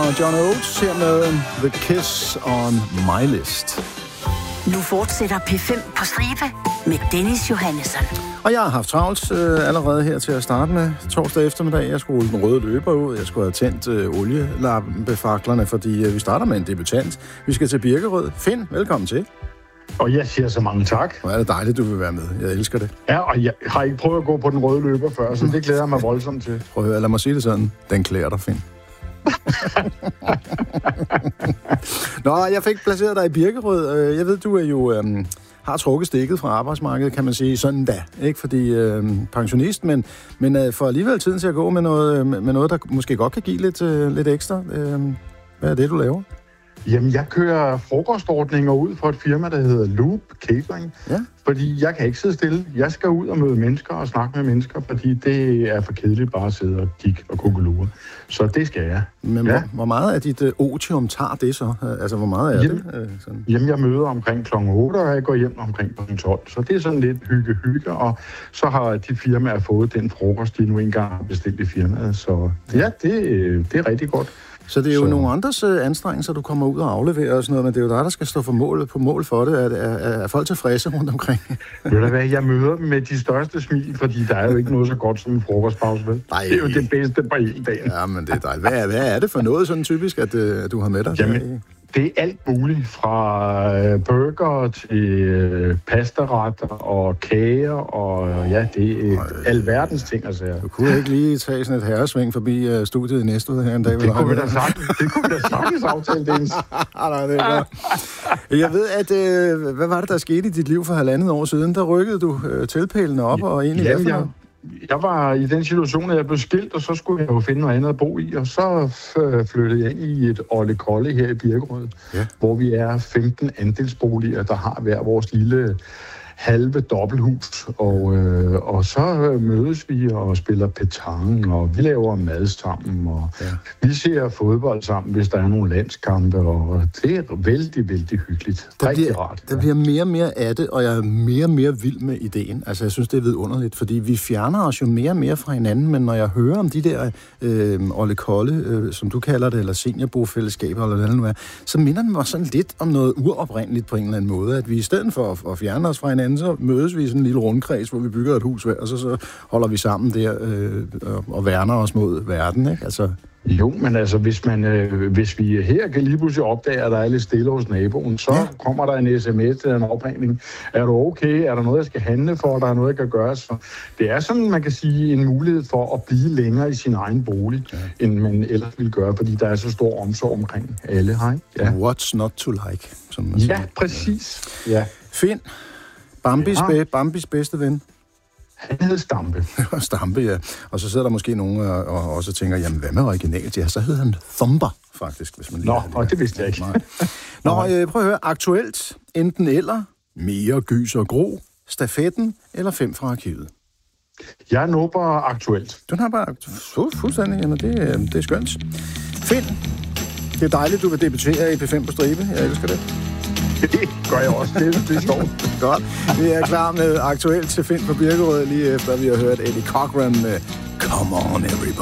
og John Oates her med The Kiss on My List. Nu fortsætter P5 på stribe med Dennis Johannesson. Og jeg har haft travlt allerede her til at starte med torsdag eftermiddag. Jeg skulle den røde løber ud. Jeg skulle have tændt olielampefakklerne, fordi vi starter med en debutant. Vi skal til Birkerød. Finn, velkommen til. Og jeg siger så mange tak. Hvor er det dejligt, du vil være med. Jeg elsker det. Ja, og jeg har ikke prøvet at gå på den røde løber før, så det glæder jeg mig voldsomt til. Prøv at høre, lad mig sige det sådan. Den klæder dig, Finn. Nå, jeg fik placeret dig i Birkerød. Jeg ved, du er jo har trukket stikket fra arbejdsmarkedet, kan man sige, sådan da. Ikke fordi pensionist, men for alligevel tiden til at gå med noget, der måske godt kan give lidt ekstra. Hvad er det, du laver? Jamen, jeg kører frokostordninger ud for et firma, der hedder Loop Catering. Ja. Fordi jeg kan ikke sidde stille. Jeg skal ud og møde mennesker og snakke med mennesker, fordi det er for kedeligt bare at sidde og kigge og kugelure. Så det skal jeg. Men ja. Hvor meget af dit otium tager det så? Altså, hvor meget er det? Sådan? Jamen, jeg møder omkring kl. 8, og jeg går hjem omkring kl. 12. Så det er sådan lidt hygge, og så har de firmaer fået den frokost, de nu engang har bestilt i firmaet. Så ja, det er rigtig godt. Så det er jo nogle andres anstrengelser, du kommer ud og afleverer og sådan noget, men det er jo dig, der skal stå på mål for det. Er folk tilfredse rundt omkring? Ved du hvad, jeg møder dem med de største smil, fordi der er jo ikke noget så godt som en frokostpause, vel? Nej. Det er jo det bedste på en dag. Ja, men det er dejligt. Hvad er det for noget sådan typisk, at du har med dig? Jamen, det er alt muligt, fra burger til pastaretter og kager, og ja, det er alverdens ting, altså. Du kunne ikke lige tage sådan et herresving forbi studiet i Næstved her en dag? Det kunne vi da sagtens aftale, Dennis. Nej, det er godt. Jeg ved, at hvad var det, der skete i dit liv for 1,5 år siden? Der rykkede du tilpælene op og egentlig efter. Jeg var i den situation, at jeg blev skilt, og så skulle jeg jo finde noget andet at bo i, og så flyttede jeg ind i et olde-kolde her i Birkerød, hvor vi er 15 andelsboliger, der har hver vores lille halve dobbelthus, og så mødes vi og spiller petanque, og vi laver mad sammen, og vi ser fodbold sammen, hvis der er nogle landskampe, og det er vældig, vældig hyggeligt. Rigtig rart. Der bliver mere og mere af det, og jeg er mere og mere vild med ideen. Altså, jeg synes, det er vidunderligt, fordi vi fjerner os jo mere og mere fra hinanden, men når jeg hører om de der olde-kolde, som du kalder det, eller seniorbofællesskaber, eller hvad det nu er, så minder det mig sådan lidt om noget uoprindeligt på en eller anden måde, at vi i stedet for at fjerne os fra hinanden, så mødes vi i sådan en lille rundkreds, hvor vi bygger et hus hver, og så holder vi sammen der og værner os mod verden, ikke? Altså. Jo, men altså, hvis vi her kan lige pludselig opdage, at der er lidt stille hos naboen, så kommer der en sms eller en opringning. Er du okay? Er der noget, jeg skal handle for? Der er noget, jeg kan gøre? Så det er sådan, man kan sige, en mulighed for at blive længere i sin egen bolig, end man ellers ville gøre, fordi der er så stor omsorg omkring alle her. Ja. What's not to like? Som man siger. Præcis. Ja. Finn. Bambis bedste ven. Han hed Stampe. Stampe, ja. Og så sidder der måske nogen og også tænker, jamen hvad med originalt? Ja, så hed han Thumper, faktisk, hvis man lige og det vidste jeg ikke. Prøv at høre. Aktuelt, enten eller, mere gys og gro, stafetten eller 5 fra arkivet. Jeg nubber aktuelt. Du har bare fuldstændig, jamen det er skønt. Finn, det er dejligt, du vil debutere i P5 på stribe. Jeg elsker det. Det gør jeg også. Det står godt. Vi er klar med aktuelt til Finn på Birkerød, lige efter vi har hørt Eddie Cochran med Come On Everybody.